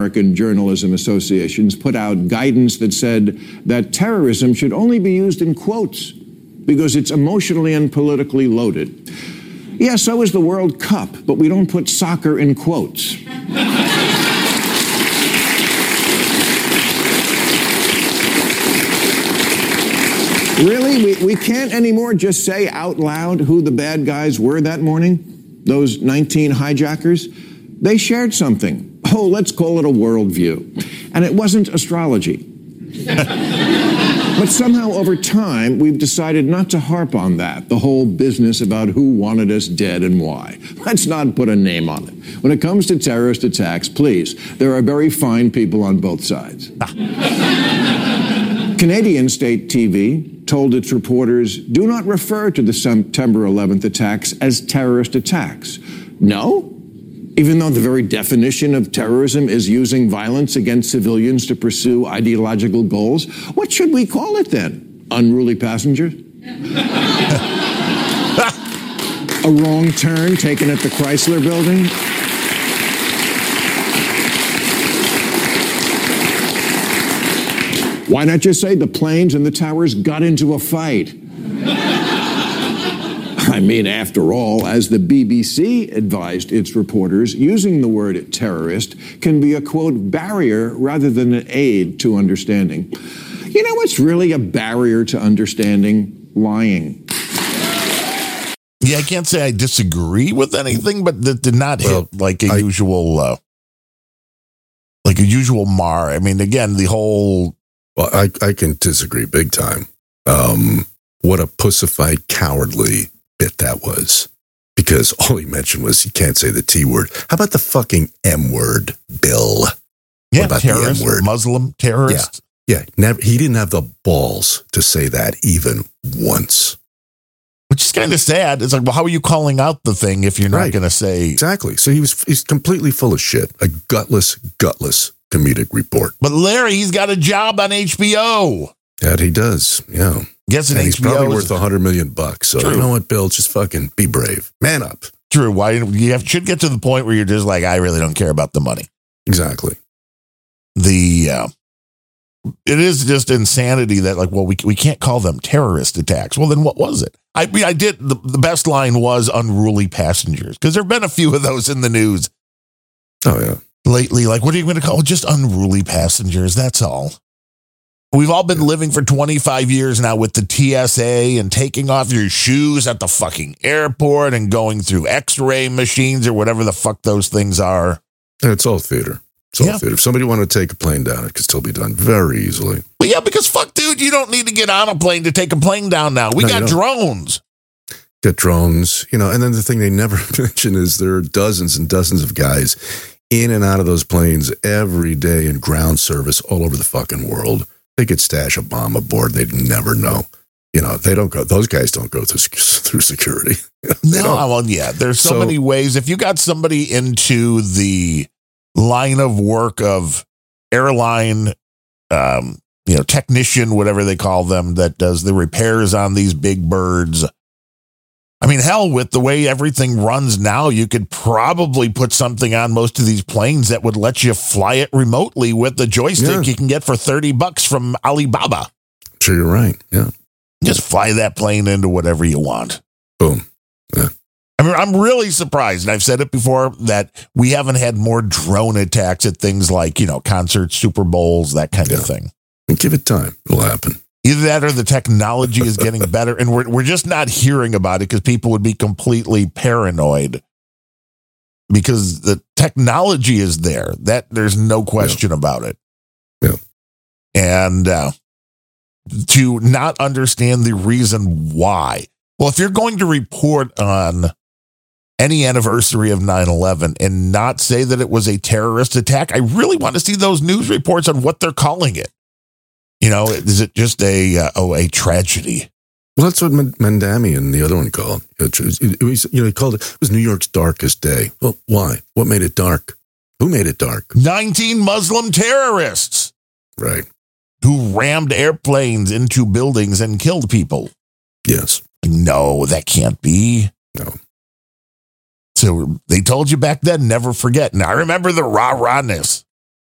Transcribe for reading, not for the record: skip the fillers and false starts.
American Journalism Associations put out guidance that said that terrorism should only be used in quotes because it's emotionally and politically loaded. Yeah, so is the World Cup, but we don't put soccer in quotes. Really? We can't anymore just say out loud who the bad guys were that morning? Those 19 hijackers? They shared something. Oh, let's call it a worldview. And it wasn't astrology. But somehow over time, we've decided not to harp on that, the whole business about who wanted us dead and why. Let's not put a name on it. When it comes to terrorist attacks, please, there are very fine people on both sides. Canadian state TV told its reporters, do not refer to the September 11th attacks as terrorist attacks. No? Even though the very definition of terrorism is using violence against civilians to pursue ideological goals, what should we call it then? Unruly passengers? A wrong turn taken at the Chrysler Building? Why not just say the planes and the towers got into a fight? I mean, after all, as the BBC advised its reporters, using the word terrorist can be a, quote, barrier rather than an aid to understanding. You know what's really a barrier to understanding? Lying. Yeah, I can't say I disagree with anything, but that did not hit like a usual mar. I mean, again, the whole... Well, I can disagree big time. What a pussified, cowardly bit that was. Because all he mentioned was you can't say the T word. How about the fucking M word, Bill? Yeah, terrorist, Muslim terrorist. Yeah, never, he didn't have the balls to say that even once. Which is kind of sad. It's like, well, how are you calling out the thing if you're not going to say... Exactly. So he's completely full of shit. A gutless comedic report. But Larry, he's got a job on HBO. That he does, yeah. Guess and he's probably worth $100 million. So True. You know what, Bill? Just fucking be brave. Man up. True. Why you should get to the point where you're just like, I really don't care about the money. Exactly. It is just insanity that, like, well, we can't call them terrorist attacks. Well, then what was it? I mean, the best line was unruly passengers, because there have been a few of those in the news. Oh, yeah. Lately, like, what are you going to call it? Just unruly passengers. That's all. We've all been living for 25 years now with the TSA and taking off your shoes at the fucking airport and going through X-ray machines or whatever the fuck those things are. And it's all theater. It's all theater. If somebody wanted to take a plane down, it could still be done very easily. Well, yeah, because fuck, dude, you don't need to get on a plane to take a plane down now. We got drones. Get drones, and then the thing they never mention is there are dozens and dozens of guys in and out of those planes every day in ground service all over the fucking world. They could stash a bomb aboard. They'd never know. They don't go. Those guys don't go through security. There's so many ways. If you got somebody into the line of work of airline, technician, whatever they call them, that does the repairs on these big birds. I mean, hell, with the way everything runs now, you could probably put something on most of these planes that would let you fly it remotely with the joystick you can get for $30 from Alibaba. Sure, you're right. Yeah. Just fly that plane into whatever you want. Boom. Yeah. I mean, I'm really surprised, and I've said it before, that we haven't had more drone attacks at things like, concerts, Super Bowls, that kind of thing. And give it time. It'll happen. Either that or the technology is getting better, and we're just not hearing about it because people would be completely paranoid, because the technology is there. That there's no question about it. Yeah. And to not understand the reason why. Well, if you're going to report on any anniversary of 9/11 and not say that it was a terrorist attack, I really want to see those news reports on what they're calling it. Is it just a tragedy? Well, that's what Mandami and the other one called it. He called it was New York's darkest day. Well, why? What made it dark? Who made it dark? 19 Muslim terrorists. Right. Who rammed airplanes into buildings and killed people. Yes. No, that can't be. No. So they told you back then, never forget. Now, I remember the rah-rahness.